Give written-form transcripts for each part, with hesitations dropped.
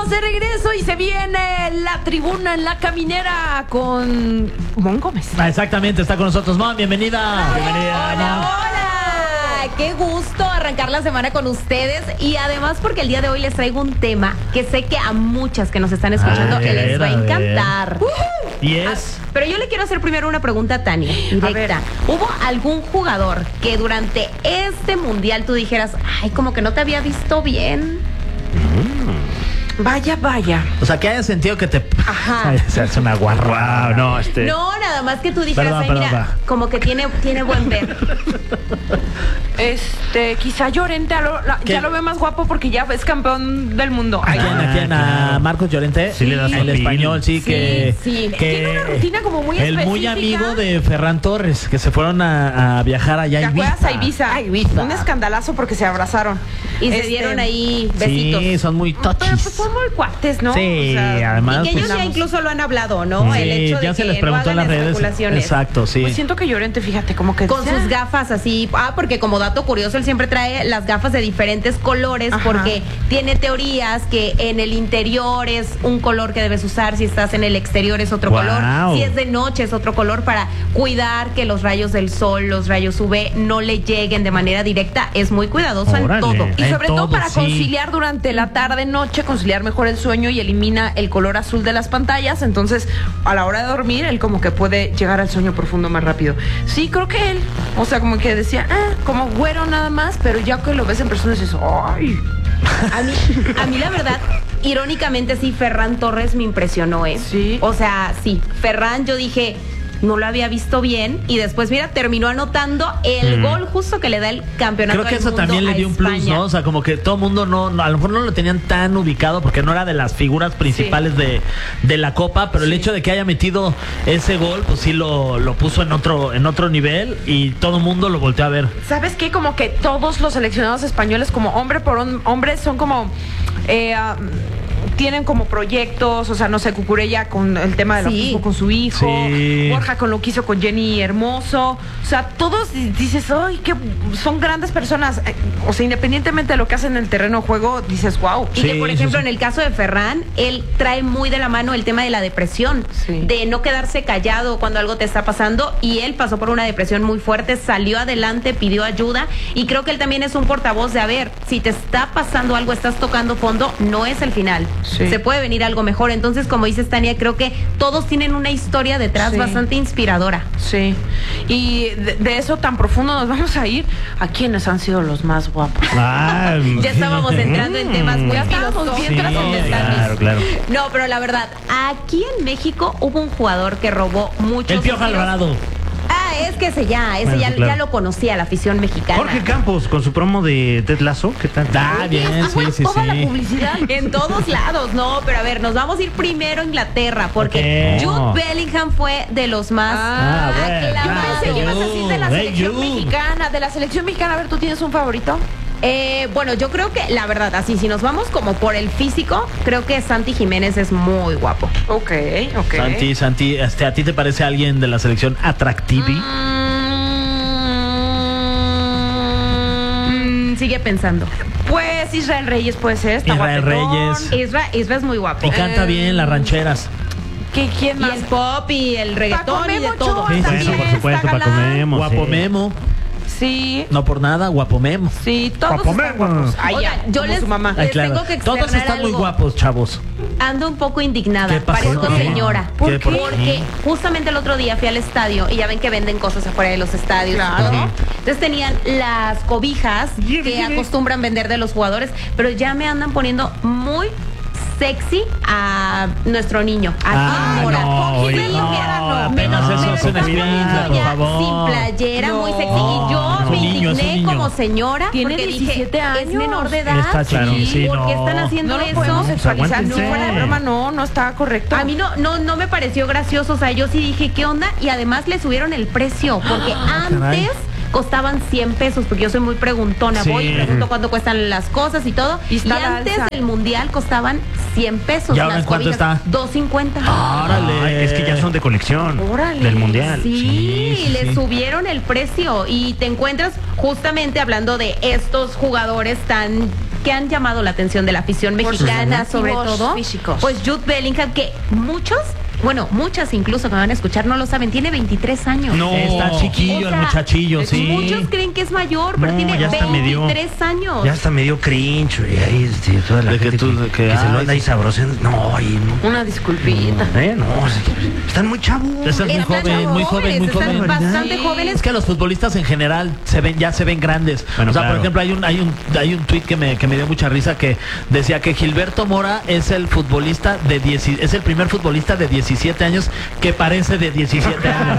Estamos de regreso y se viene la tribuna en la caminera con Mon Gómez. Exactamente, está con nosotros Mon, bienvenida. Bienvenida, Hola, Mon. hola. Qué gusto arrancar la semana con ustedes y además porque el día de hoy les traigo un tema que sé que a muchas que nos están escuchando les va a encantar. Y es... Pero yo le quiero hacer primero una pregunta a Tania, directa. ¿Hubo algún jugador que durante este mundial tú dijeras, ay, como que no te había visto bien? Vaya, vaya. O sea, que hayas sentido que te... Ajá. Se hace una guarra. Wow, no, No, nada más que tú dijeras, Perdón, ay, perdón, mira, va. como que tiene buen ver. Quizá Llorente ¿Qué? ya lo ve más guapo porque ya es campeón del mundo. ¿A Ay, quién? ¿A quién? claro. ¿A Marcos Llorente? Sí le das El un pin. español, sí, que... sí. Tiene una rutina como muy El muy específica. amigo de Ferran Torres, que se fueron a viajar allá ¿Te a acuerdas a Ibiza? Ibiza. Un escandalazo porque se abrazaron. Y se dieron ahí besitos. Sí, son muy Pero touchies. pues son muy cuates, ¿no? Sí, O sea, además... Y que ellos pues, ya incluso lo han hablado, ¿no? sí, El hecho de ya se que les no preguntó en hagan las redes. especulaciones. Exacto, sí. Pues siento que Llorente, fíjate, como que... Con sus gafas así, porque como dato curioso, él siempre trae las gafas de diferentes colores, Ajá. porque tiene teorías que en el interior es un color que debes usar, si estás en el exterior es otro Guau. color, si es de noche es otro color, para cuidar que los rayos del sol, los rayos UV no le lleguen de manera directa. Es muy cuidadoso en Órale. todo. Y sobre En todo todo, para sí. conciliar durante la tarde-noche, conciliar mejor el sueño y elimina el color azul de las pantallas. Entonces, a la hora de dormir, él como que puede llegar al sueño profundo más rápido. Sí, creo que él, o sea, como que decía, como güero nada más, pero ya que lo ves en persona dices, ¡ay! A mí la verdad, irónicamente sí, Ferran Torres me impresionó, ¿eh? Sí. O sea, sí, Ferran yo dije, no lo había visto bien y después, mira, terminó anotando el gol justo que le da el campeonato Creo que del eso mundo también le a dio un plus, España. ¿no? O sea, como que todo el mundo a lo mejor no lo tenían tan ubicado porque no era de las figuras principales de la Copa, pero el hecho de que haya metido ese gol, pues sí lo puso en otro nivel y todo el mundo lo volteó a ver. ¿Sabes qué? Como que todos los seleccionados españoles, como hombre por hombre, son como... tienen como proyectos, o sea, no sé, Cucurella con el tema del Sí. autismo con su hijo, Sí. Borja con lo que hizo con Jenny Hermoso, o sea, todos dices, ay, que son grandes personas, o sea, independientemente de lo que hacen en el terreno de juego, dices, wow. Y Sí, que, por sí, ejemplo, sí. en el caso de Ferran, él trae muy de la mano el tema de la depresión, Sí. de no quedarse callado cuando algo te está pasando, y él pasó por una depresión muy fuerte, salió adelante, pidió ayuda, y creo que él también es un portavoz de, a ver, si te está pasando algo, estás tocando fondo, no es el final. Sí. Se puede venir algo mejor. Entonces, como dices, Tania, creo que todos tienen una historia detrás Sí. bastante inspiradora. Sí, y de eso tan profundo nos vamos a ir a quienes han sido los más guapos. Ah, Ya estábamos entrando en temas muy Ya estábamos bien filosóficos. trascendentales. claro, claro. No, pero la verdad, aquí en México hubo un jugador que robó muchos El Piojo tiros. Alvarado. Es que ese ya Bueno, claro. ya lo conocía la afición mexicana. Jorge Campos con su promo de Ted Lasso, ¿qué tal? Ah, bien, sí. Toda la publicidad. En todos lados, no, pero a ver, nos vamos a ir primero a Inglaterra, porque Ok. Jude Bellingham fue de los más bueno. Yo aclamados. pensé que ibas a decir de la Hey, selección you. mexicana. De la selección mexicana, a ver, ¿tú tienes un favorito? Bueno, yo creo que, la verdad, así, si nos vamos como por el físico, creo que Santi Jiménez es muy guapo. Ok. Santi, ¿a ti te parece alguien de la selección atractivi? Sigue pensando. Pues Israel Reyes puede ser. Está Israel guapetón. Reyes. Isra es muy guapo. Y canta bien las rancheras. ¿Quién Y más? el pop y el reggaetón y de Memo todo. Ochoa Sí, sí, también, sí, Por supuesto, está Paco galán. Memo. Guapo sí. Memo. Sí. No por nada, guapo Memo. Sí, todos Guapo están Memo. guapos. Ay, Oigan, ya, yo como les- su mamá. Ay, tengo que Todos externar están muy algo. guapos, chavos. Ando un poco indignada. ¿Qué pasó? Parezco ¿Por qué? señora. ¿Por qué? ¿Por qué? Porque justamente el otro día fui al estadio y ya ven que venden cosas afuera de los estadios Claro. y todo. Entonces tenían las cobijas que Bien. acostumbran vender de los jugadores, pero ya me andan poniendo muy sexy a nuestro niño. Ah, Aquí Mora. no, Sí, oye, no, me apenas lo- eso me lo es una están espinita, poniendo por ya favor. sin playera, No, muy sexy. Y yo no. me Es un niño, es un indigné niño. como señora Tiene porque 17 dije, es años. menor de edad. Está chiquito, sí, ¿Por qué no. están haciendo No lo eso? podemos sexualizar. Si aguántense. fuera de broma, no está correcto. A mí no me pareció gracioso, o sea, yo sí dije, ¿qué onda? Y además le subieron el precio, porque caray. antes costaban 100 pesos, porque yo soy muy preguntona, Sí. voy y pregunto cuánto cuestan las cosas y todo. Y Y, está la antes alza. del mundial costaban 100 pesos. ¿Y ahora las en cuánto cobijas, está? 2.50. Órale. Ay, es que ya son de colección. Órale. Del mundial. Sí, sí, le sí. subieron el precio y te encuentras justamente hablando de estos jugadores tan que han llamado la atención de la afición Por sus mexicana, sobre atractivos todo. físicos. Pues Jude Bellingham, que muchas incluso que me van a escuchar no lo saben, tiene 23 años. No. Está chiquillo O sea, el muchachillo, sí. Muchos creen que es mayor, pero No, tiene ya hasta me dio- 23 años. Ya hasta medio cringe, y ahí toda la De que gente tú- de que, que se lo ay, anda ahí sí. sabroseando. No, y no. Una disculpita. No, están muy chavos. Están muy Están joven, muy joven, muy están joven. bastante Sí. jóvenes. Es que los futbolistas en general ya se ven grandes. Bueno, o sea, claro. por ejemplo, hay un tuit que me dio mucha risa que decía que Gilberto Mora es el futbolista es el primer futbolista de 17 años que parece de 17 años.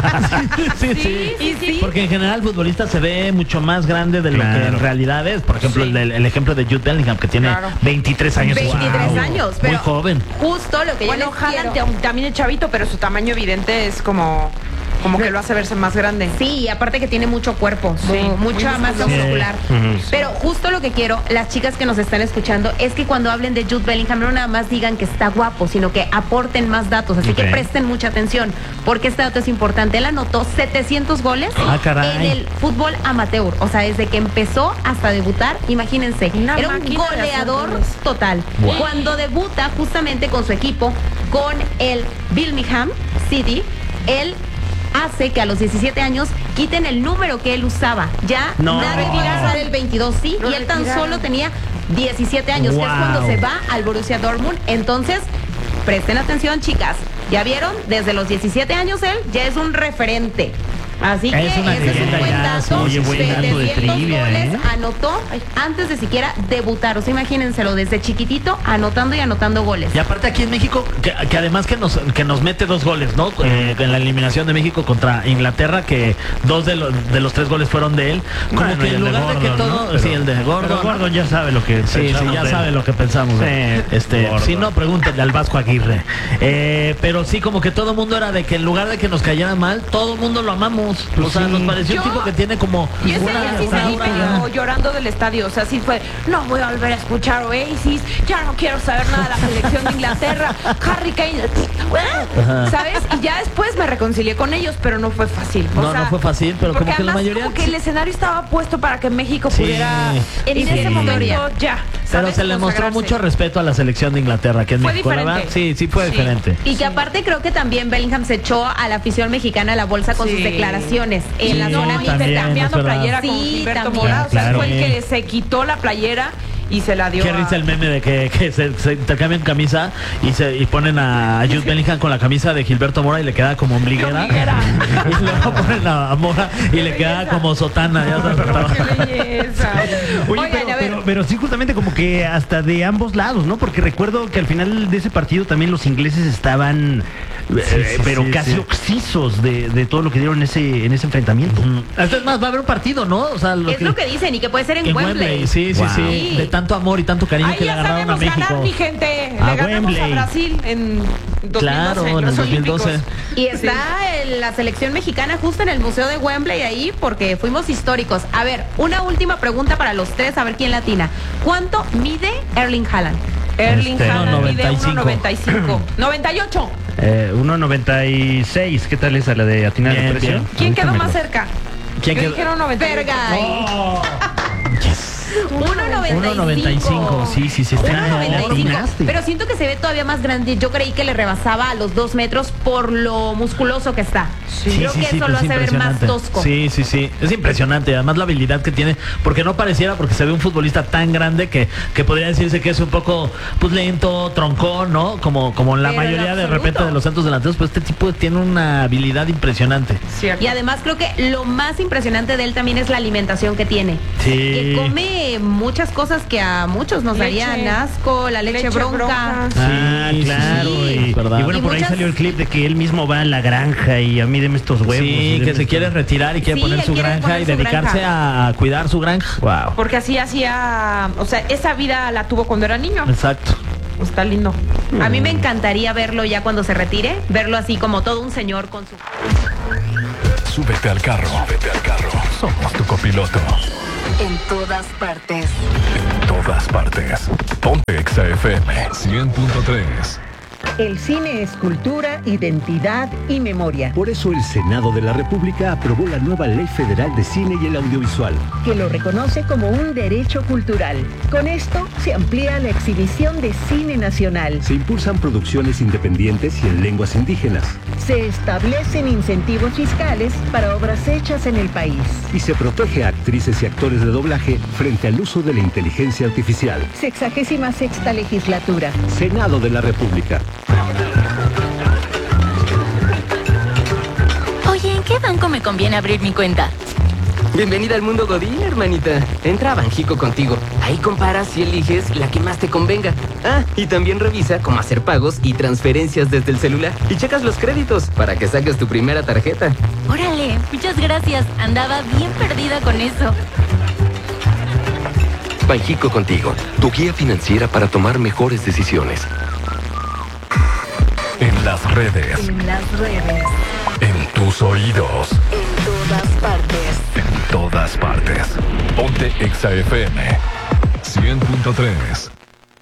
Sí. Porque en general el futbolista se ve mucho más grande de lo Claro. que en realidad es. Por ejemplo, Sí. el ejemplo de Jude Bellingham, que tiene Claro. 23 años. 23 ¡Wow! años, Muy pero joven. justo lo que yo Bueno, les Haaland quiero- también es chavito, pero su tamaño evidente es como que lo hace verse más grande. Sí, y aparte que tiene mucho cuerpo, Sí, mucha muy masa musculoso. muscular. Sí. Ujú. Pero justo lo que quiero, las chicas que nos están escuchando, es que cuando hablen de Jude Bellingham no nada más digan que está guapo, sino que aporten más datos. Así que Ok. presten mucha atención, porque este dato es importante. Él anotó 700 goles Ah, caray. en el fútbol amateur. O sea, desde que empezó hasta debutar, imagínense, Una era un máquina de hacer goleador goles. total. Wow. Cuando debuta justamente con su equipo, con el Birmingham City, él hace que a los 17 años quiten el número que él usaba. Ya No. nadie va a usar el 22, sí, Lo y él tan retiraron. solo tenía 17 años, que es Wow. cuando se va al Borussia Dortmund. Entonces, presten atención, chicas. ¿Ya vieron? Desde los 17 años él ya es un referente. Así que Es una ese es un leyenda buen ya, dato. sí, oye, buen dato de 700 trivia, goles ¿eh? anotó antes de siquiera debutar. O sea, imagínenselo, desde chiquitito anotando y anotando goles. Y aparte aquí en México, que además que nos mete 2 goles, ¿no? En la eliminación de México contra Inglaterra, que 2 de los 3 goles fueron de él. Como Bueno, que y en el de lugar de que Gordon, todo... ¿no? sí, el de Gordon. Pero Gordon ya sabe lo que Sí, pensamos ya de él. sabe lo que pensamos. ¿no? Sí, Gordon. Si no, pregúntale al Vasco Aguirre. Pero sí, como que todo el mundo era de que en lugar de que nos cayera mal, todo el mundo lo amamos. O sea, sí. nos pareció un Yo- tipo que tiene como Y ese día sí salí aura. medio llorando del estadio, o sea, sí fue, no voy a volver a escuchar Oasis, ya no quiero saber nada de la selección de Inglaterra, Harry Kane, ¿sabes? Y ya después me reconcilié con ellos, pero no fue fácil. O No, sea, no fue fácil, pero porque como que la además mayoría... como que el escenario estaba puesto para que México Sí. pudiera En en ese esa momento historia. ya. Pero ¿sabes? se le mostró Consagrarse. mucho respeto a la selección de Inglaterra, que en Fue México, la verdad, diferente. sí fue Sí. diferente. Y que aparte creo que también Bellingham se echó a la afición mexicana a la bolsa con Sí. sus declaraciones en Sí, la No, zona y también, intercambiando es verdad. playera con Sí, Gilberto también. Mora, o sea, Claro. fue el que se quitó la playera y se la dio Qué risa el meme de que se intercambian camisa y ponen a Jude Bellingham con la camisa de Gilberto Mora y le queda como ombliguera. ombliguera. Y luego ponen a Mora y le queda como sotana. Ya sabes. Qué belleza. Oye, Oigan, a ver. pero sí, justamente como que hasta de ambos lados, ¿no? Porque recuerdo que al final de ese partido también los ingleses estaban, pero sí, casi sí. oxisos de todo lo que dieron en ese enfrentamiento. Es más, va a haber un partido, ¿no? O sea, Es lo que dicen y que puede ser en en Wembley. Sí, Wow. sí. De tanto amor y tanto cariño Ahí que le ya agarraron a sabemos México. ganar, mi gente. A Le ganamos Wembley. a Brasil en 2012, Claro, en los el 2012. Olímpicos. Y está la selección mexicana justo en el Museo de Wembley ahí porque fuimos históricos. A ver, una última pregunta para los tres, a ver quién latina. ¿Cuánto mide Erling Haaland? Erling Este, Haaland mide 1.95. 1.95. 98. 1.96, ¿qué tal esa la de atinar Bien, el precio? bien. ¿Quién quedó Ahorita más me cerca? ¿Quién Yo quedó? dijeron 98. Fergay. Oh. Yes. 1.95. Sí, está. 1.95. atinaste. Pero siento que se ve todavía más grande. Yo creí que le rebasaba a los 2 metros por lo musculoso que está. Creo que eso pues lo hace ver más impresionante. tosco. Sí. Es impresionante. Además la habilidad que tiene, porque no pareciera, porque se ve un futbolista tan grande que podría decirse que es un poco pues lento, troncón, ¿no? Como la Pero en mayoría de absoluto. repente de los centros delanteros, pues este tipo tiene una habilidad impresionante. Cierto. Y además creo que lo más impresionante de él también es la alimentación que tiene. Sí. Que come muchas cosas que a muchos nos Leche. darían asco, la leche, bronca. Ah, Sí, claro. sí, y, verdad. y bueno, Y por ahí muchas- salió el clip de que él mismo va a la granja y a mí deme estos huevos. y Sí, deme que se esto. quiere retirar y quiere Sí, poner él su quiere granja poner y su dedicarse a cuidar su granja. Wow. Porque así hacía, o sea, esa vida la tuvo cuando era niño. Exacto. Está lindo. A mí me encantaría verlo ya cuando se retire, verlo así como todo un señor con su... Súbete al carro. Somos tu copiloto. En todas partes. En todas partes. Ponte Exa FM 100.3. El cine es cultura, identidad y memoria, Por eso el Senado de la República aprobó la nueva Ley Federal de Cine y el Audiovisual. que lo reconoce como un derecho cultural. Con esto se amplía la exhibición de cine nacional. Se impulsan producciones independientes y en lenguas indígenas. Se establecen incentivos fiscales para obras hechas en el país. Y se protege a actrices y actores de doblaje frente al uso de la inteligencia artificial. 66ª legislatura. Senado de la República. Oye, ¿en qué banco me conviene abrir mi cuenta? Bienvenida al mundo Godín, hermanita. Entra a Banjico contigo. Ahí comparas y eliges la que más te convenga. Ah, y también revisa cómo hacer pagos y transferencias desde el celular. Y checas los créditos para que saques tu primera tarjeta. Órale, muchas gracias. Andaba bien perdida con eso. Banjico contigo, tu guía financiera para tomar mejores decisiones. En las redes. En las redes. En tus oídos. En todas partes. En todas partes. Ponte Exa FM 100.3.